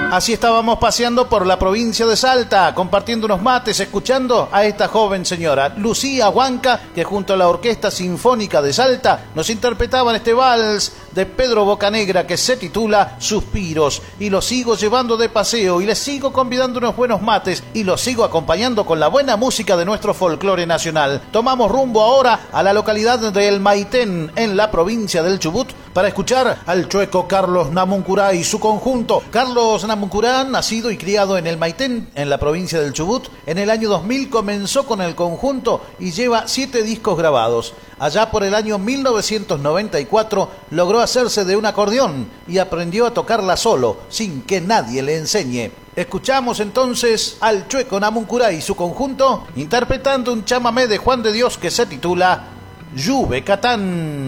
Así estábamos paseando por la provincia de Salta, compartiendo unos mates, escuchando a esta joven señora, Lucía Huanca, que junto a la Orquesta Sinfónica de Salta nos interpretaban este vals de Pedro Bocanegra que se titula Suspiros. Y lo sigo llevando de paseo y les sigo convidando unos buenos mates y los sigo acompañando con la buena música de nuestro folclore nacional. Tomamos rumbo ahora a la localidad de El Maitén, en la provincia del Chubut, para escuchar al chueco Carlos Namuncurá y su conjunto. Carlos Namuncurá, nacido y criado en El Maitén, en la provincia del Chubut, en el año 2000 comenzó con el conjunto y lleva 7 discos grabados. Allá por el año 1994 logró hacerse de un acordeón y aprendió a tocarla solo, sin que nadie le enseñe. Escuchamos entonces al chueco Namuncurá y su conjunto interpretando un chamamé de Juan de Dios que se titula Lluve Catán.